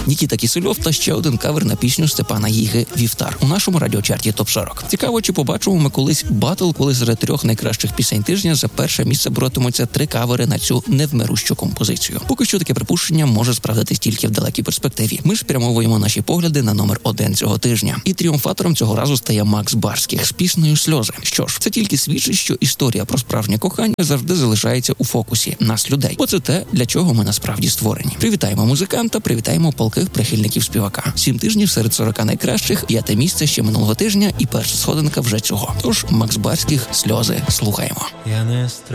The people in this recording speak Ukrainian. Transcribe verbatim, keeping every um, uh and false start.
Нікіта Кісельов та ще один кавер на пісню Степана Гіги «Вівтар» у нашому радіочарті топ сорок. Цікаво, чи побачимо ми колись батл, коли серед трьох найкращих пісень тижня за перше місце боротимуться три кавери на цю невмирущу композицію. Поки що таке припущення може справдитись тільки в далекій перспективі. Ми ж спрямовуємо наші погляди на номер один цього тижня. І тріумфатором цього разу стає Макс Барських з піснею «Сльози». Що ж, це тільки свідчить, що історія про справжнє кохання завжди залишається у фокусі нас, людей. Бо це те, для чого ми насправді створені. Привітаємо музиканта, привітаємо палких прихильників співака. Сім тижнів серед сорока найкращих, п'яте місце ще минулого тижня і перша сходинка вже цього. Тож Макс Барських «Сльози» слухаємо. Я не